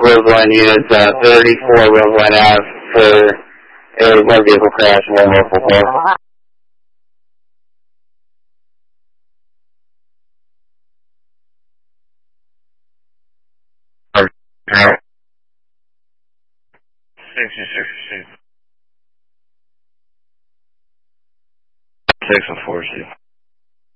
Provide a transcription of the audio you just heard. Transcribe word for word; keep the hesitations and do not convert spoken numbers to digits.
Roseline units, uh, thirty-four Roseline Ave for a one vehicle crash and one local call. Six and four, two.